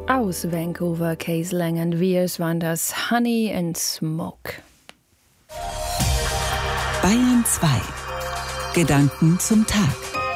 Aus Vancouver, Case Lang and Wiers waren das Honey and Smoke. Bayern 2. Gedanken zum Tag.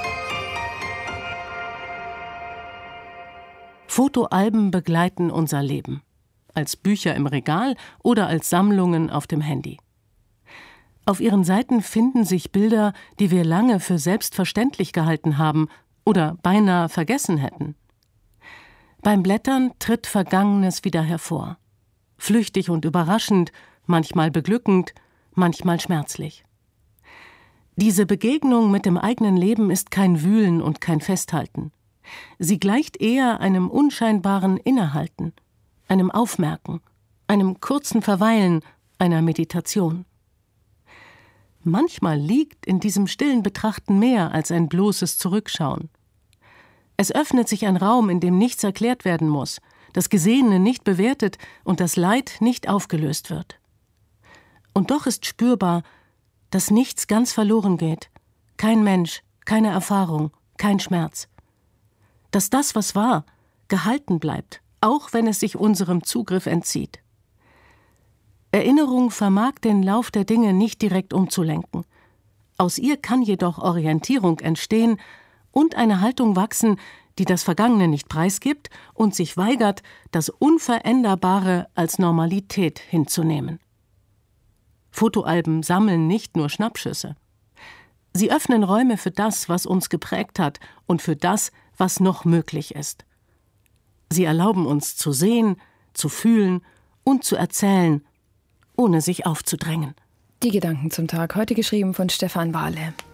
Fotoalben begleiten unser Leben. Als Bücher im Regal oder als Sammlungen auf dem Handy. Auf ihren Seiten finden sich Bilder, die wir lange für selbstverständlich gehalten haben oder beinahe vergessen hätten. Beim Blättern tritt Vergangenes wieder hervor. Flüchtig und überraschend, manchmal beglückend, manchmal schmerzlich. Diese Begegnung mit dem eigenen Leben ist kein Wühlen und kein Festhalten. Sie gleicht eher einem unscheinbaren Innehalten, einem Aufmerken, einem kurzen Verweilen, einer Meditation. Manchmal liegt in diesem stillen Betrachten mehr als ein bloßes Zurückschauen. Es öffnet sich ein Raum, in dem nichts erklärt werden muss, das Gesehene nicht bewertet und das Leid nicht aufgelöst wird. Und doch ist spürbar, dass nichts ganz verloren geht, kein Mensch, keine Erfahrung, kein Schmerz. Dass das, was war, gehalten bleibt, auch wenn es sich unserem Zugriff entzieht. Erinnerung vermag den Lauf der Dinge nicht direkt umzulenken. Aus ihr kann jedoch Orientierung entstehen und eine Haltung wachsen, die das Vergangene nicht preisgibt und sich weigert, das Unveränderbare als Normalität hinzunehmen. Fotoalben sammeln nicht nur Schnappschüsse. Sie öffnen Räume für das, was uns geprägt hat und für das, was noch möglich ist. Sie erlauben uns zu sehen, zu fühlen und zu erzählen, ohne sich aufzudrängen. Die Gedanken zum Tag, heute geschrieben von Stefan Wahle.